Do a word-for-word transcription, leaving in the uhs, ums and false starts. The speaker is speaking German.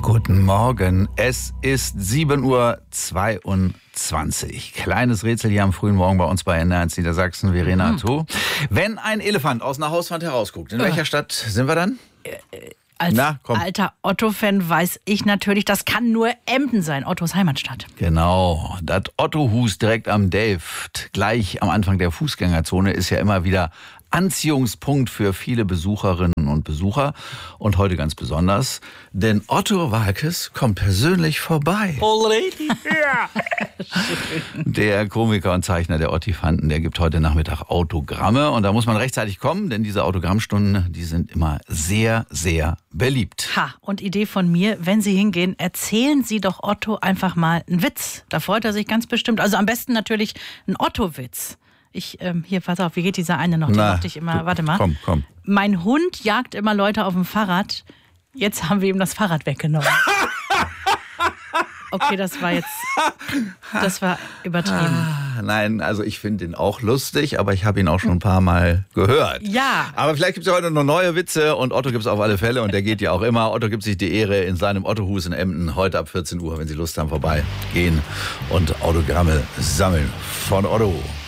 Guten Morgen, es ist sieben Uhr zweiundzwanzig. Kleines Rätsel hier am frühen Morgen bei uns bei N eins Niedersachsen. Verena, mhm. tu. Wenn ein Elefant aus einer Hauswand herausguckt, in welcher Stadt sind wir dann? Äh, als Na, komm. alter Otto-Fan weiß ich natürlich, das kann nur Emden sein, Ottos Heimatstadt. Genau, das Ottohus direkt am Delft, gleich am Anfang der Fußgängerzone, ist ja immer wieder Anziehungspunkt für viele Besucherinnen und Besucher und heute ganz besonders, denn Otto Waalkes kommt persönlich vorbei. Already? Ja. Der Komiker und Zeichner der Ottifanten, der gibt heute Nachmittag Autogramme und da muss man rechtzeitig kommen, denn diese Autogrammstunden, die sind immer sehr, sehr beliebt. Ha, und Idee von mir, wenn Sie hingehen, erzählen Sie doch Otto einfach mal einen Witz. Da freut er sich ganz bestimmt. Also am besten natürlich einen Otto-Witz. Ich, ähm, hier, pass auf, wie geht dieser eine noch? Den Na, mochte ich immer, du, warte mal. Komm, komm. Mein Hund jagt immer Leute auf dem Fahrrad. Jetzt haben wir ihm das Fahrrad weggenommen. Okay, das war jetzt, das war übertrieben. Ah, nein, also ich finde ihn auch lustig, aber ich habe ihn auch schon ein paar Mal gehört. Ja. Aber vielleicht gibt es ja heute noch neue Witze und Otto gibt es auf alle Fälle und der geht ja auch immer. Otto gibt sich die Ehre in seinem Ottohus in Emden heute ab vierzehn Uhr, wenn Sie Lust haben, vorbeigehen und Autogramme sammeln von Otto.